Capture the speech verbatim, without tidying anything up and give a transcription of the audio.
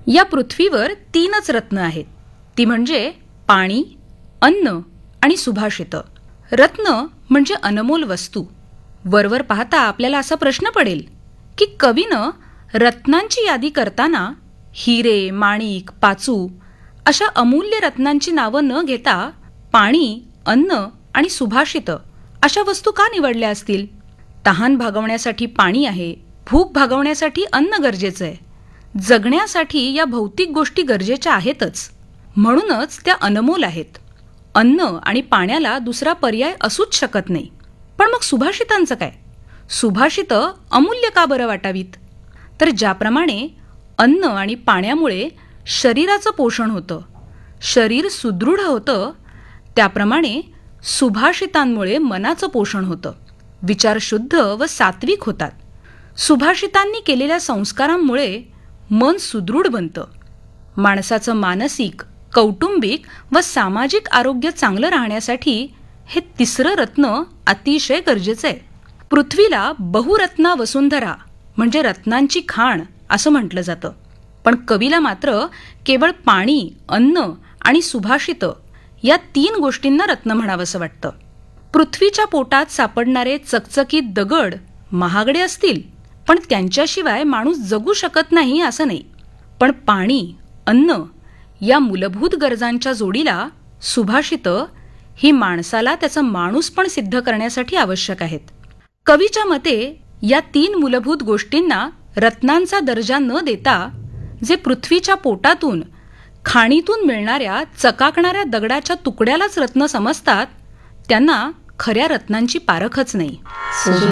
या पृथ्वीवर तीनच रत्न आहेत, ती म्हणजे पाणी, अन्न आणि सुभाषितं. रत्न म्हणजे अनमोल वस्तू. वरवर पाहता आपल्याला असा प्रश्न पडेल की कवीनं रत्नांची यादी करताना हिरे, माणिक, पाचू अशा अमूल्य रत्नांची नावं न घेता पाणी, अन्न आणि सुभाषितं अशा वस्तू का निवडल्या असतील? तहान भागवण्यासाठी पाणी आहे, भूक भागवण्यासाठी अन्न गरजेचं आहे. जगण्यासाठी या भौतिक गोष्टी गरजेच्या आहेतच, म्हणूनच त्या अनमोल आहेत. अन्न आणि पाण्याला दुसरा पर्याय असूच शकत नाही. पण मग सुभाषितांचं काय? सुभाषितं अमूल्य का बरं वाटावीत? तर ज्याप्रमाणे अन्न आणि पाण्यामुळे शरीराचं पोषण होतं, शरीर सुदृढ होतं, त्याप्रमाणे सुभाषितांमुळे मनाचं पोषण होतं, विचार शुद्ध व सात्विक होतात. सुभाषितांनी केलेल्या संस्कारांमुळे मन सुदृढ बनतं. माणसाचं मानसिक, कौटुंबिक व सामाजिक आरोग्य चांगलं राहण्यासाठी हे तिसरं रत्न अतिशय गरजेचं आहे. पृथ्वीला बहुरत्ना वसुंधरा म्हणजे रत्नांची खाण असं म्हटलं जातं. पण कवीला मात्र केवळ पाणी, अन्न आणि सुभाषितं या तीन गोष्टींना रत्न म्हणावंसं वाटतं. पृथ्वीच्या पोटात सापडणारे चकचकीत दगड महागडे असतील, पण त्यांच्याशिवाय माणूस जगू शकत नाही असं नाही. पण पाणी, अन्न या मूलभूत गरजांच्या जोडीला सुभाषितं ही माणसाला त्याचं माणूसपण सिद्ध करण्यासाठी आवश्यक आहेत. कवीच्या मते या तीन मूलभूत गोष्टींना रत्नांचा दर्जा न देता जे पृथ्वीच्या पोटातून, खाणीतून मिळणाऱ्या चकाकणाऱ्या दगडाच्या तुकड्यालाच रत्न समजतात, त्यांना खऱ्या रत्नांची पारखच नाही.